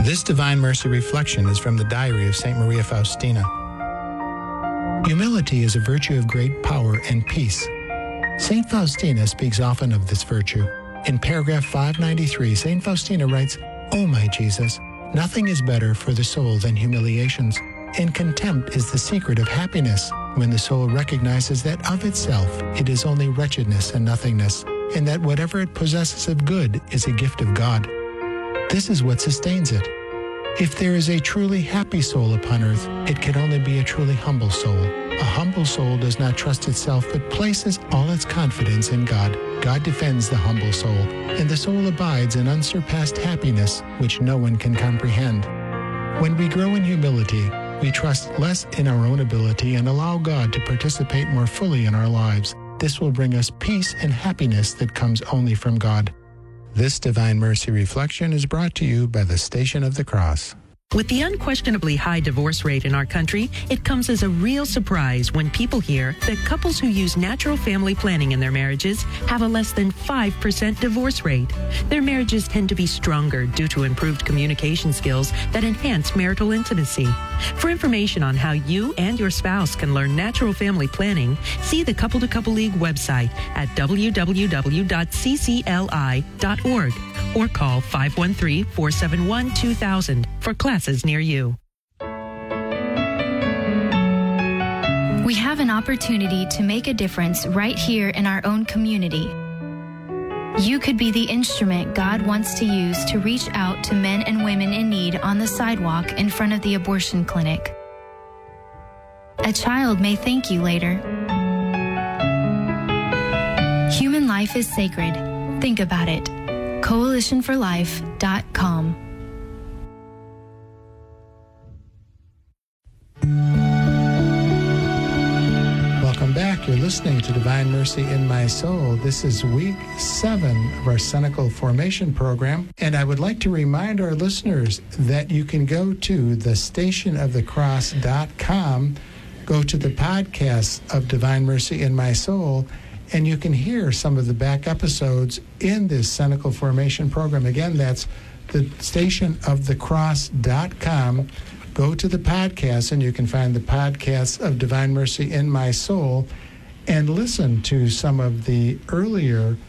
This Divine Mercy reflection is from the diary of St. Maria Faustina. Humility is a virtue of great power and peace. St. Faustina speaks often of this virtue. In paragraph 593, St. Faustina writes, "O my Jesus, nothing is better for the soul than humiliations, and contempt is the secret of happiness, when the soul recognizes that of itself it is only wretchedness and nothingness, and that whatever it possesses of good is a gift of God. This is what sustains it. If there is a truly happy soul upon earth, it can only be a truly humble soul. A humble soul does not trust itself, but places all its confidence in God. God defends the humble soul, and the soul abides in unsurpassed happiness, which no one can comprehend. When we grow in humility, we trust less in our own ability and allow God to participate more fully in our lives. This will bring us peace and happiness that comes only from God." This Divine Mercy reflection is brought to you by the Station of the Cross. With the unquestionably high divorce rate in our country, it comes as a real surprise when people hear that couples who use natural family planning in their marriages have a less than 5% divorce rate. Their marriages tend to be stronger due to improved communication skills that enhance marital intimacy. For information on how you and your spouse can learn natural family planning, see the Couple to Couple League website at www.ccli.org or call 513-471-2000 for classes near you. We have an opportunity to make a difference right here in our own community. You could be the instrument God wants to use to reach out to men and women in need on the sidewalk in front of the abortion clinic. A child may thank you later. Human life is sacred. Think about it. CoalitionForLife.com. Welcome back. You're listening to Divine Mercy in My Soul. This is week 7 of our Cenacle Formation program. And I would like to remind our listeners that you can go to thestationofthecross.com, go to the podcast of Divine Mercy in My Soul, and you can hear some of the back episodes in this Cenacle Formation program. Again, that's the stationofthecross.com. Go to the podcast, and you can find the podcasts of Divine Mercy in My Soul and listen to some of the earlier